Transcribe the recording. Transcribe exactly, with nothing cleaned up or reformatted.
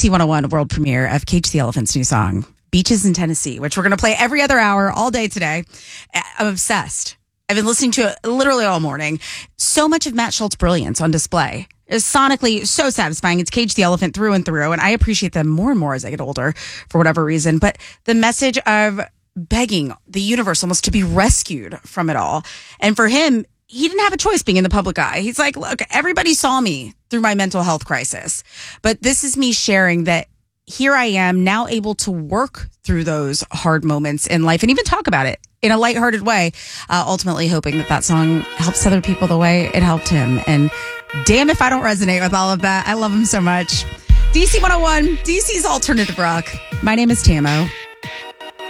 C one oh one world premiere of Cage the Elephant's new song, Beaches in Tennessee, which we're going to play every other hour all day today. I'm obsessed. I've been listening to it literally all morning. So much of Matt Schultz's brilliance on display. It's sonically so satisfying. It's Cage the Elephant through and through, and I appreciate them more and more as I get older for whatever reason. But the message of begging the universe almost to be rescued from it all. And for him, he didn't have a choice being in the public eye. He's like, look, everybody saw me through my mental health crisis, but this is me sharing that here I am now able to work through those hard moments in life and even talk about it in a lighthearted way, uh, ultimately hoping that that song helps other people the way it helped him. And damn if I don't resonate with all of that. I love him so much. D C one oh one, D C's Alternative Rock. My name is Tamo.